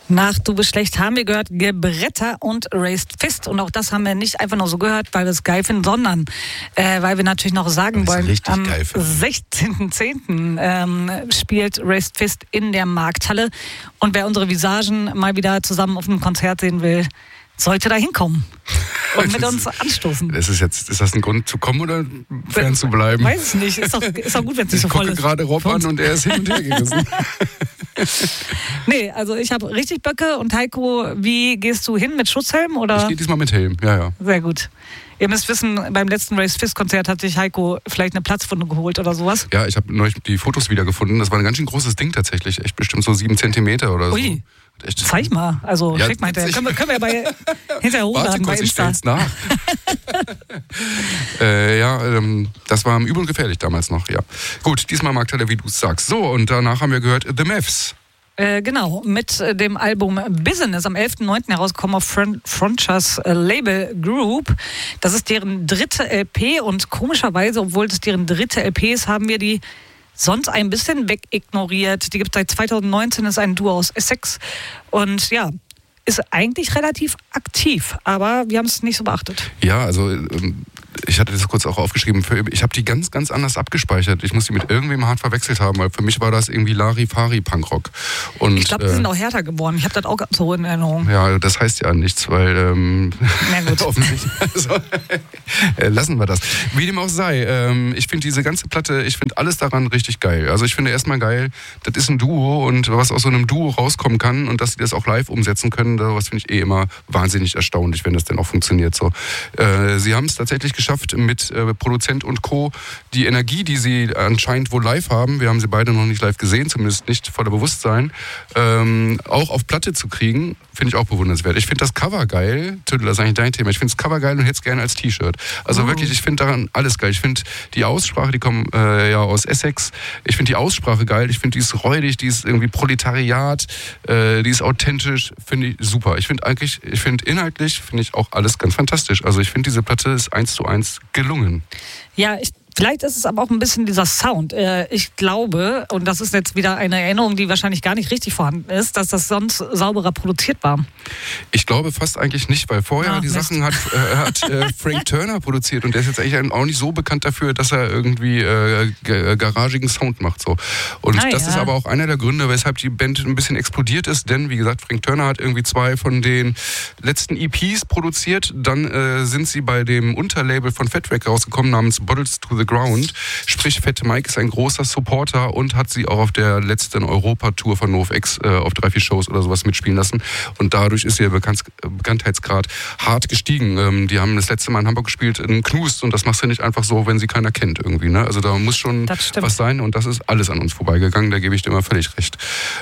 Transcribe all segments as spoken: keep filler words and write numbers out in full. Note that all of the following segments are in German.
Nach Du bist schlecht haben wir gehört Gebretter und Raised Fist. Und auch das haben wir nicht einfach nur so gehört, weil wir es geil finden, sondern äh, weil wir natürlich noch sagen wollen, am sechzehnten zehnten Ähm, spielt Raised Fist in der Markthalle. Und wer unsere Visagen mal wieder zusammen auf einem Konzert sehen will, sollte da hinkommen und mit uns anstoßen. Das ist, jetzt, ist das ein Grund zu kommen oder fern zu bleiben? Weiß ich nicht. Ist doch, ist doch gut, wenn es nicht so voll ist. Ich gucke gerade Rob an und er ist hin und her gerissen. Nee, also ich habe richtig Böcke. Und Heiko, wie gehst du hin? Mit Schutzhelm? Oder? Ich gehe diesmal mit Helm, ja, ja. Sehr gut. Ihr müsst wissen, beim letzten Raised Fist Konzert hat sich Heiko vielleicht eine Platzwunde geholt oder sowas. Ja, ich habe neulich die Fotos wiedergefunden. Das war ein ganz schön großes Ding tatsächlich. Echt bestimmt so sieben Zentimeter oder so. Ui. Echt. Zeig mal, also ja, schick mal hinterher. Können wir, können wir bei hinterher hochladen bei Insta. Ich nach. äh, ja, ähm, das war übel und gefährlich damals noch, ja. Gut, diesmal Markthalle, wie du es sagst. So, und danach haben wir gehört The Mavs. Äh, genau, mit äh, dem Album Business am elften neunten herausgekommen auf Front- Frontiers äh, Label Group. Das ist deren dritte L P und komischerweise, obwohl das deren dritte L P ist, haben wir die sonst ein bisschen wegignoriert. Die gibt es seit zweitausendneunzehn, ist ein Duo aus Essex und ja, ist eigentlich relativ aktiv, aber wir haben es nicht so beachtet. Ja, also ich hatte das kurz auch aufgeschrieben, für, ich habe die ganz, ganz anders abgespeichert. Ich muss die mit irgendwem hart verwechselt haben, weil für mich war das irgendwie Larifari-Punkrock. Und, ich glaube, die äh, sind auch härter geworden. Ich habe das auch so in Erinnerung. Ja, das heißt ja nichts, weil ähm, na gut. offensichtlich also, äh, lassen wir das. Wie dem auch sei, ähm, ich finde diese ganze Platte, ich finde alles daran richtig geil. Also ich finde erstmal geil, das ist ein Duo und was aus so einem Duo rauskommen kann und dass sie das auch live umsetzen können, das finde ich eh immer wahnsinnig erstaunlich, wenn das denn auch funktioniert. So. Äh, sie haben es tatsächlich geschafft, mit äh, Produzent und Co. die Energie, die sie anscheinend wohl live haben, wir haben sie beide noch nicht live gesehen, zumindest nicht voller Bewusstsein, ähm, auch auf Platte zu kriegen, finde ich auch bewundernswert. Ich finde das Cover geil, Tüdel, das ist eigentlich dein Thema, ich finde das Cover geil und hätte es gerne als T-Shirt. Also oh. wirklich, ich finde daran alles geil. Ich finde die Aussprache, die kommen äh, ja aus Essex, ich finde die Aussprache geil, ich finde die ist räudig, die ist irgendwie Proletariat, äh, die ist authentisch, finde ich super. Ich finde eigentlich, ich finde inhaltlich, finde ich auch alles ganz fantastisch. Also ich finde diese Platte ist eins zu eins gelungen. Ja, ich Vielleicht ist es aber auch ein bisschen dieser Sound. Ich glaube, und das ist jetzt wieder eine Erinnerung, die wahrscheinlich gar nicht richtig vorhanden ist, dass das sonst sauberer produziert war. Ich glaube fast eigentlich nicht, weil vorher ja, die Mist. Sachen hat, äh, hat äh, Frank Turner produziert und der ist jetzt eigentlich auch nicht so bekannt dafür, dass er irgendwie äh, g- garagigen Sound macht. So. Und ah, das ja. ist aber auch einer der Gründe, weshalb die Band ein bisschen explodiert ist, denn wie gesagt, Frank Turner hat irgendwie zwei von den letzten E Ps produziert, dann äh, sind sie bei dem Unterlabel von Fat Wreck rausgekommen namens Bottles to the Ground. Sprich, Fat Mike ist ein großer Supporter und hat sie auch auf der letzten Europa-Tour von NoFX äh, auf drei, vier Shows oder sowas mitspielen lassen. Und dadurch ist ihr Bekannt- Bekanntheitsgrad hart gestiegen. Ähm, die haben das letzte Mal in Hamburg gespielt in Knust und das machst du nicht einfach so, wenn sie keiner kennt irgendwie. Ne? Also da muss schon was sein und das ist alles an uns vorbeigegangen, da gebe ich dir immer völlig recht.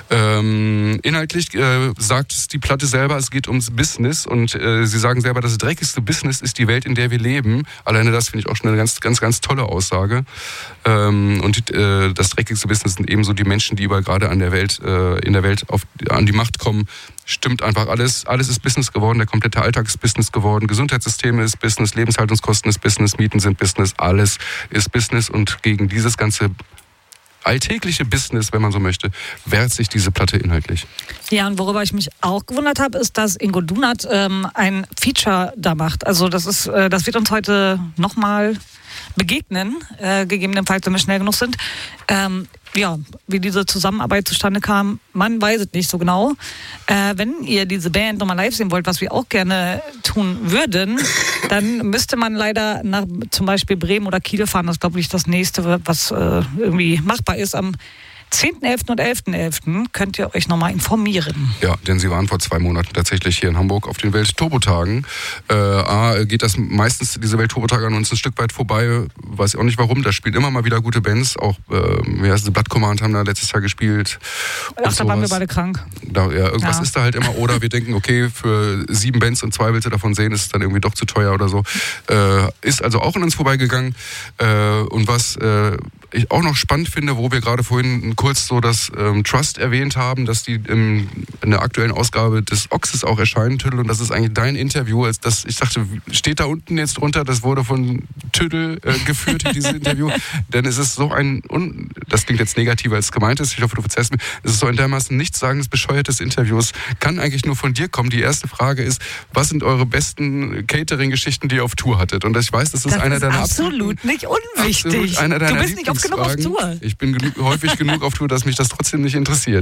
Ähm, inhaltlich äh, sagt es die Platte selber, es geht ums Business und äh, sie sagen selber, das dreckigste Business ist die Welt, in der wir leben. Alleine das finde ich auch schon eine ganz, ganz, ganz tolle Aussage. Ähm, und äh, das dreckigste Business sind ebenso die Menschen, die überall gerade an der Welt, äh, in der Welt auf, an die Macht kommen. Stimmt einfach alles. Alles ist Business geworden, der komplette Alltag ist Business geworden, Gesundheitssysteme ist Business, Lebenshaltungskosten ist Business, Mieten sind Business, alles ist Business und gegen dieses ganze alltägliche Business, wenn man so möchte, wehrt sich diese Platte inhaltlich. Ja, und worüber ich mich auch gewundert habe, ist, dass Ingo Dunat ähm, ein Feature da macht. Also das ist, äh, das wird uns heute nochmal begegnen, äh, gegebenenfalls, wenn wir schnell genug sind. Ähm, ja, wie diese Zusammenarbeit zustande kam, man weiß es nicht so genau. Äh, wenn ihr diese Band nochmal live sehen wollt, was wir auch gerne tun würden, dann müsste man leider nach zum Beispiel Bremen oder Kiel fahren. Das ist, glaube ich, das nächste, was äh, irgendwie machbar ist. Am zehnten elften und elften elften könnt ihr euch nochmal informieren. Ja, denn sie waren vor zwei Monaten tatsächlich hier in Hamburg auf den Welt-Turbo-Tagen. Äh, A, geht das meistens, diese Welt-Turbo-Tage an uns ein Stück weit vorbei. Weiß ich auch nicht warum. Da spielen immer mal wieder gute Bands. Auch, äh, wie heißt es, Blood Command haben da letztes Jahr gespielt. Ach, da waren wir beide krank. Da, ja, irgendwas ja. ist da halt immer. Oder wir denken, okay, für sieben Bands und zwei willst du davon sehen, ist es dann irgendwie doch zu teuer oder so. Äh, ist also auch an uns vorbeigegangen. Äh, und was äh, ich auch noch spannend finde, wo wir gerade vorhin kurz so das ähm, Trust erwähnt haben, dass die im, in der aktuellen Ausgabe des Ochses auch erscheinen, Tüdel, und das ist eigentlich dein Interview. Als das, ich dachte, steht da unten jetzt drunter, das wurde von Tüdel äh, geführt, dieses Interview. Denn es ist so ein, un, das klingt jetzt negativer als gemeint ist, ich hoffe, du verzeihst mir, es ist so ein dermaßen nichtssagendes, bescheuertes Interview. Es kann eigentlich nur von dir kommen. Die erste Frage ist, was sind eure besten Catering-Geschichten, die ihr auf Tour hattet? Und ich weiß, das ist das einer ist deiner absolut nicht unwichtig. Absolut einer deiner du bist nicht oft genug auf Tour. Ich bin genug, häufig genug auf Tour, dass mich das trotzdem nicht interessiert.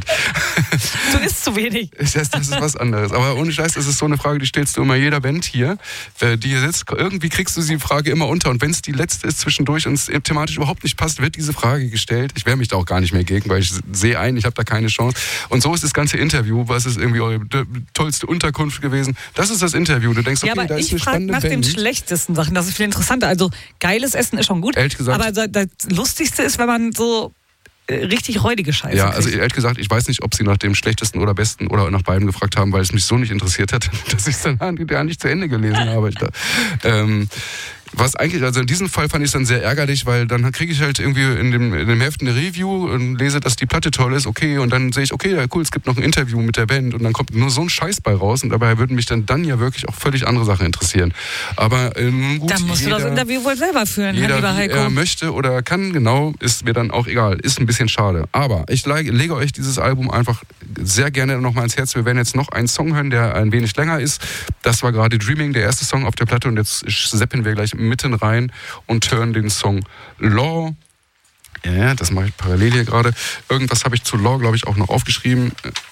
Du isst zu wenig. Das, das ist was anderes. Aber ohne Scheiß, das ist so eine Frage, die stellst du immer jeder Band hier, die hier sitzt. Irgendwie kriegst du die Frage immer unter. Und wenn es die letzte ist zwischendurch und es thematisch überhaupt nicht passt, wird diese Frage gestellt. Ich wehre mich da auch gar nicht mehr gegen, weil ich sehe ein, ich habe da keine Chance. Und so ist das ganze Interview. Was ist irgendwie eure tollste Unterkunft gewesen? Das ist das Interview. Du denkst, okay, ja, aber da ist ich eine spannende nach Band. den schlechtesten Sachen. Das ist viel interessanter. Also geiles Essen ist schon gut. Ehrlich gesagt. Aber das, das Lustigste ist, wenn man so richtig räudige Scheiße Ja, kriegt. also ehrlich gesagt, ich weiß nicht, ob sie nach dem schlechtesten oder besten oder nach beiden gefragt haben, weil es mich so nicht interessiert hat, dass ich es dann gar nicht zu Ende gelesen habe. Ich da, ähm, was eigentlich, also in diesem Fall fand ich es dann sehr ärgerlich, weil dann kriege ich halt irgendwie in dem, in dem Heft eine Review und lese, dass die Platte toll ist, okay, und dann sehe ich, okay, ja, cool, es gibt noch ein Interview mit der Band und dann kommt nur so ein Scheiß bei raus und dabei würden mich dann, dann ja wirklich auch völlig andere Sachen interessieren. Aber ähm, gut, dann musst jeder, du das Interview wohl selber führen, jeder, lieber wie Heiko. er möchte oder kann, genau, ist mir dann auch egal. Ist ein bisschen schade. Aber ich lege, lege euch dieses Album einfach sehr gerne nochmal ins Herz. Wir werden jetzt noch einen Song hören, der ein wenig länger ist. Das war gerade Dreaming, der erste Song auf der Platte und jetzt seppen wir gleich mitten rein und hören den Song Law. Ja, das mache ich parallel hier gerade. Irgendwas habe ich zu Law, glaube ich, auch noch aufgeschrieben.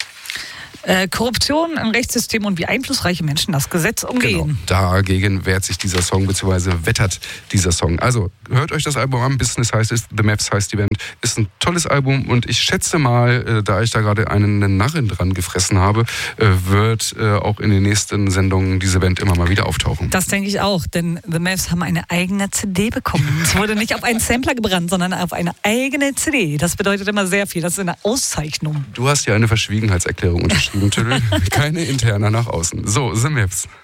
Äh, Korruption im Rechtssystem und wie einflussreiche Menschen das Gesetz umgehen. Genau, dagegen wehrt sich dieser Song, beziehungsweise wettert dieser Song. Also, hört euch das Album an. Business heißt es, The Maps heißt die Band. Ist ein tolles Album und ich schätze mal, äh, da ich da gerade einen, einen Narren dran gefressen habe, äh, wird äh, auch in den nächsten Sendungen diese Band immer mal wieder auftauchen. Das denke ich auch, denn The Maps haben eine eigene C D bekommen. Es wurde nicht auf einen Sampler gebrannt, sondern auf eine eigene C D. Das bedeutet immer sehr viel. Das ist eine Auszeichnung. Du hast ja eine Verschwiegenheitserklärung unterschrieben. Keine interner nach außen. So, The Maps.